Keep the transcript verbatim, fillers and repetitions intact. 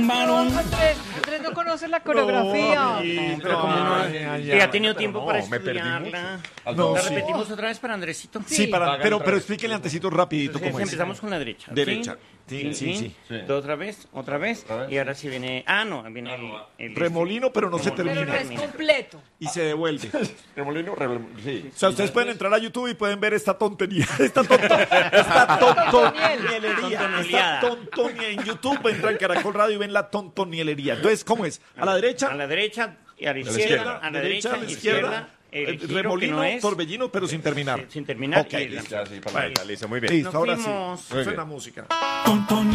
Andrés, Andrés no conoce la coreografía. No, pero como no, que ha tenido tiempo no, para me perdí estudiarla. No, ¿La sí. repetimos otra vez para Andresito? Sí, para, pero, pero explíquenle antecito rapidito Entonces, cómo es. empezamos con la derecha. ¿sí? Derecha. Sí, sí, sí. sí. Otra vez, otra vez. Y ahora sí viene. Ah, no, viene el. el- Remolino, pero no se Remolino. Pero no termina. es completo. Y se devuelve. Remolino, remolino, sí. O sea, ustedes pueden entrar a YouTube y pueden ver esta tontería, esta tonto, esta tontonielería, esta Tontonieliada. tontonia en YouTube, entran Caracol Radio y ven la tontonielería. Entonces, ¿cómo es? A la derecha, A la derecha y a la izquierda. izquierda. A la derecha, derecha, a la izquierda, el eh, giro que remolino, no es, torbellino, pero sin terminar. sin terminar. Ok, y el- Ya, sí, para la listo, muy bien. Listo, Nos ahora sí. fuimos. Suena música.